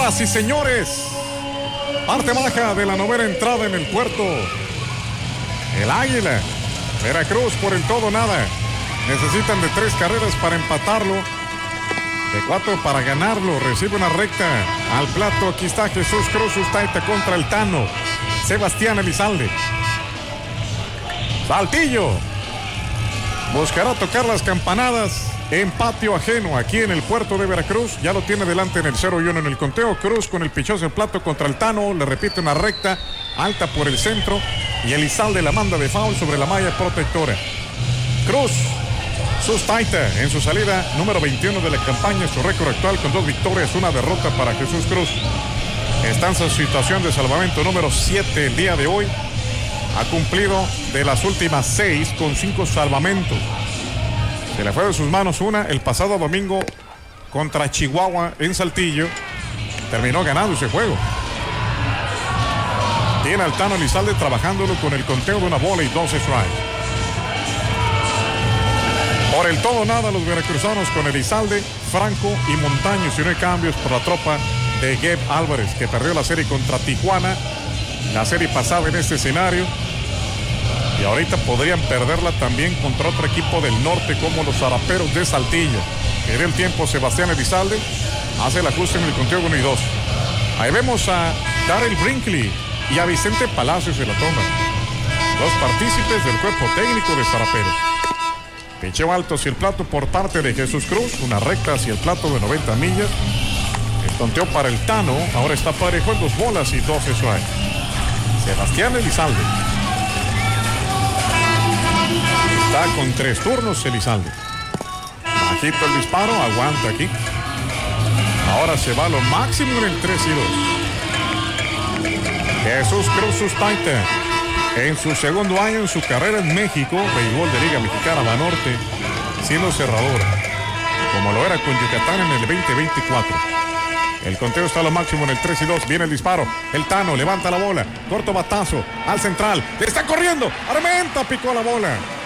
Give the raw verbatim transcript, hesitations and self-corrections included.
Señoras y señores, parte baja de la novena entrada en el puerto. El Águila, Veracruz por el todo nada. Necesitan de tres carreras para empatarlo, de cuatro para ganarlo. Recibe una recta al plato. Aquí está Jesús Cruz Ustaita contra el Tano. Sebastián Elizalde. Saltillo buscará tocar las campanadas en patio ajeno aquí en el puerto de Veracruz. Ya lo tiene delante en el cero y uno en el conteo. Cruz con el pichoso en plato contra el Tano. Le repite una recta alta por el centro y Elizalde la manda de foul sobre la malla protectora. Cruz Sustaita en su salida número veintiuno de la campaña. Su récord actual con dos victorias, una derrota para Jesús Cruz. Está en su situación de salvamento número siete el día de hoy. Ha cumplido de las últimas seis con cinco salvamentos. Se le fue de sus manos una el pasado domingo contra Chihuahua en Saltillo. Terminó ganando ese juego. Tiene al Tano Elizalde trabajándolo con el conteo de una bola y doce strikes. Por el todo nada los veracruzanos con Elizalde, Franco y Montaño. Si no hay cambios por la tropa de Geb Álvarez, que perdió la serie contra Tijuana, la serie pasada en este escenario. Y ahorita podrían perderla también contra otro equipo del norte como los Zaraperos de Saltillo. Pierde el tiempo Sebastián Elizalde, hace el ajuste en el conteo uno y dos. Ahí vemos a Darrell Brinkley y a Vicente Palacios en la toma. Dos partícipes del cuerpo técnico de Zaraperos. Picheo alto hacia el plato por parte de Jesús Cruz, una recta hacia el plato de noventa millas. El conteo para el Tano, ahora está parejo en dos bolas y doce strikes. Sebastián Elizalde. Está con tres turnos Elizalde. Bajito el disparo, aguanta aquí. Ahora se va a lo máximo en el tres y dos. Jesús Cruz Sustaita. En su segundo año en su carrera en México, béisbol de Liga Mexicana Banorte, siendo cerrador, como lo era con Yucatán en el veinte veinticuatro. El conteo está a lo máximo en el tres y dos. Viene el disparo. El Tano levanta la bola. Corto batazo al central. Le está corriendo. Armenta picó la bola.